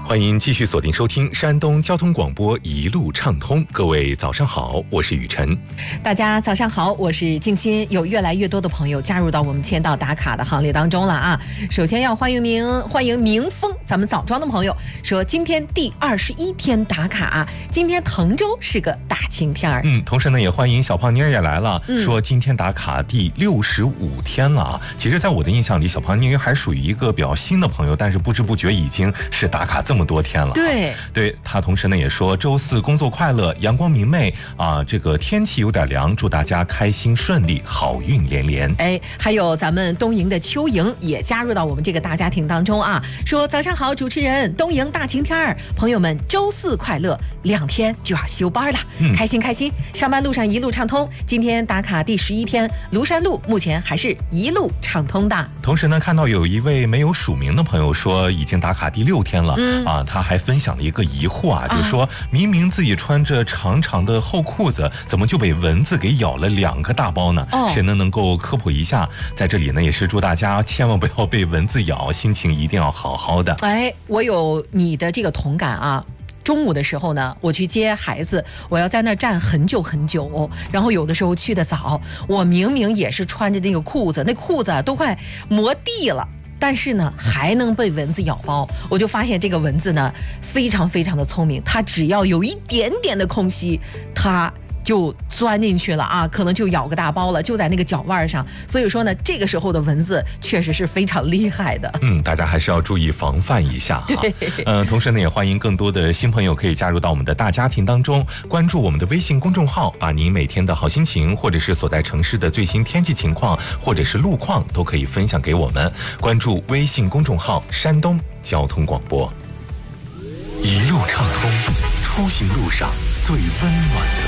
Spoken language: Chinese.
欢迎继续锁定收听山东交通广播一路畅通。各位早上好，我是雨晨。 大家早上好，我是静心。有越来越多的朋友加入到我们签到打卡的行列当中了啊！首先要欢迎明峰，咱们枣庄的朋友说今天第21天打卡，今天滕州是个大晴天儿。 同时呢也欢迎小胖妮儿也来了，说今天打卡第65天了啊！其实在我的印象里，小胖妮儿还属于一个比较新的朋友，但是不知不觉已经是打卡这么多天了。对，他同时呢也说周四工作快乐，阳光明媚啊，这个天气有点凉，祝大家开心顺利，好运连连。 还有咱们东营的秋莹也加入到我们这个大家庭当中啊，说早上好，主持人，东营大晴天儿，朋友们周四快乐，2天就要休班了，开心开心，上班路上一路畅通。今天打卡第11天，庐山路目前还是一路畅通的。 同时呢，看到有一位没有署名的朋友说已经打卡第6天了，他还分享了一个疑惑啊，就是说明明自己穿着长长的厚裤子，怎么就被蚊子给咬了2个大包呢？谁能够科普一下？在这里呢，也是祝大家千万不要被蚊子咬，心情一定要好好的。 我有你的这个同感啊。中午的时候呢，我去接孩子，我要在那儿站很久很久，然后有的时候去的早，我明明也是穿着那个裤子，那裤子都快磨地了，但是呢还能被蚊子咬包。我就发现这个蚊子呢非常非常的聪明，它只要有一点点的空隙，它就钻进去了啊，可能就咬个大包了，就在那个脚腕上。所以说呢，这个时候的蚊子确实是非常厉害的。 大家还是要注意防范一下哈。同时呢，也欢迎更多的新朋友可以加入到我们的大家庭当中，关注我们的微信公众号，把您每天的好心情，或者是所在城市的最新天气情况，或者是路况，都可以分享给我们。关注微信公众号山东交通广播，一路畅通，出行路上最温暖的